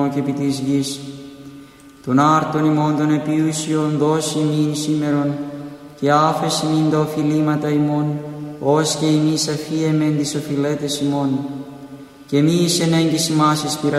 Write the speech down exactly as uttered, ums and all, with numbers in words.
και επί της γης. Τον άρτον ημών των επιούσιων δώσει ημίν σήμερον, και άφεση μην τα οφειλήματα ημών, ως και εμείς αφίεμεν τις οφειλέτες ημών. Και μη εις ενέγγις ημάς εις πειρασμοί,